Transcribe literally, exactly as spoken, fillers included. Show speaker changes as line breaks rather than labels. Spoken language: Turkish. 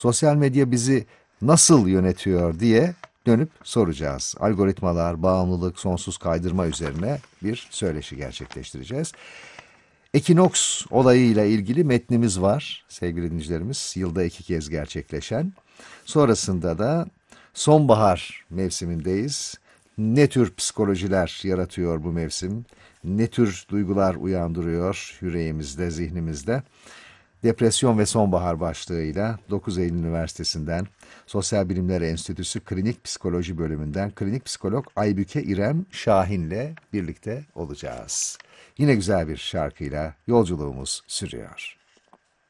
Sosyal medya bizi nasıl yönetiyor diye dönüp soracağız. Algoritmalar, bağımlılık, sonsuz kaydırma üzerine bir söyleşi gerçekleştireceğiz. Ekinoks olayıyla ilgili metnimiz var sevgili dinleyicilerimiz. Yılda iki kez gerçekleşen. Sonrasında da sonbahar mevsimindeyiz. Ne tür psikolojiler yaratıyor bu mevsim? Ne tür duygular uyandırıyor yüreğimizde, zihnimizde? Depresyon ve Sonbahar başlığıyla dokuz Eylül Üniversitesi'nden Sosyal Bilimler Enstitüsü Klinik Psikoloji Bölümünden klinik psikolog Aybüke İrem Şahin'le birlikte olacağız. Yine güzel bir şarkıyla yolculuğumuz sürüyor.